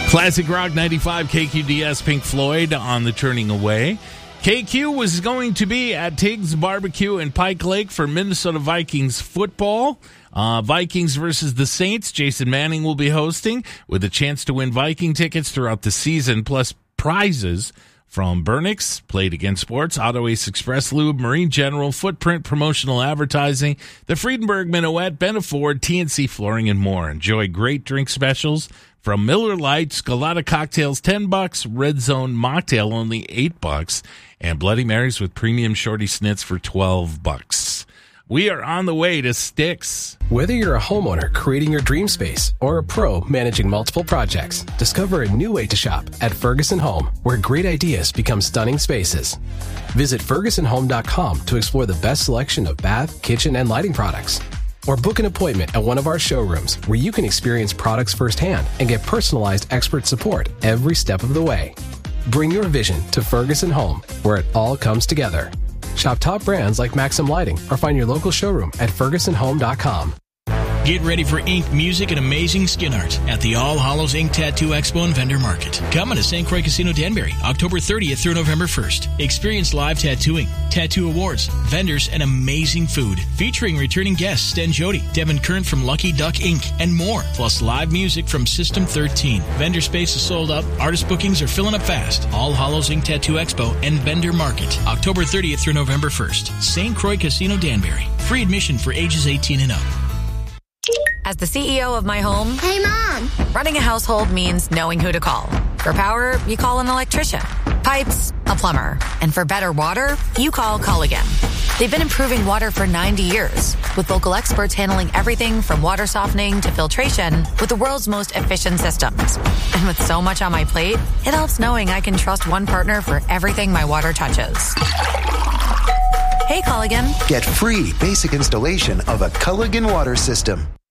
Classic Rock 95 KQDS, Pink Floyd on the Turning Away. KQ was going to be at Tiggs Barbecue in Pike Lake for Minnesota Vikings football. Vikings versus the Saints. Jason Manning will be hosting with a chance to win Viking tickets throughout the season, plus prizes from Burnix, Plate Against Sports, Auto Ace Express Lube, Marine General, Footprint Promotional Advertising, the Friedenberg Minuet, Benna Ford, TNC Flooring, and more. Enjoy great drink specials from Miller Lite, Scolata Cocktails, $10, Red Zone Mocktail, only $8, and Bloody Marys with Premium Shorty Snits for $12. We are on the way to Sticks. Whether you're a homeowner creating your dream space or a pro managing multiple projects, discover a new way to shop at Ferguson Home, where great ideas become stunning spaces. Visit FergusonHome.com to explore the best selection of bath, kitchen, and lighting products. Or book an appointment at one of our showrooms where you can experience products firsthand and get personalized expert support every step of the way. Bring your vision to Ferguson Home, where it all comes together. Shop top brands like Maxim Lighting or find your local showroom at FergusonHome.com. Get ready for ink, music, and amazing skin art at the All Hallows Ink Tattoo Expo and Vendor Market. Coming to St. Croix Casino Danbury, October 30th through November 1st. Experience live tattooing, tattoo awards, vendors, and amazing food. Featuring returning guests Sten Jody, Devin Kern from Lucky Duck Ink, and more. Plus live music from System 13. Vendor space is sold out. Artist bookings are filling up fast. All Hallows Ink Tattoo Expo and Vendor Market, October 30th through November 1st. St. Croix Casino Danbury. Free admission for ages 18 and up. As the CEO of my home, Hey, Mom! running a household means knowing who to call. For power, you call an electrician. Pipes, a plumber. And for better water, you call Culligan. They've been improving water for 90 years, with local experts handling everything from water softening to filtration with the world's most efficient systems. And with so much on my plate, it helps knowing I can trust one partner for everything my water touches. Hey, Culligan. Get free basic installation of a Culligan water system.